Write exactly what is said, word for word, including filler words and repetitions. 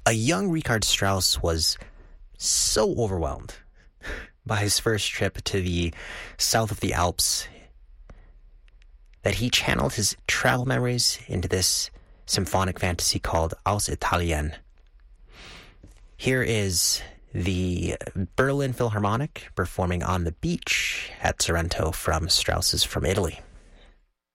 a young Richard Strauss was so overwhelmed by his first trip to the south of the Alps that he channeled his travel memories into this symphonic fantasy called Aus Italien. Here is the Berlin Philharmonic performing On the Beach at Sorrento from Strauss's From Italy.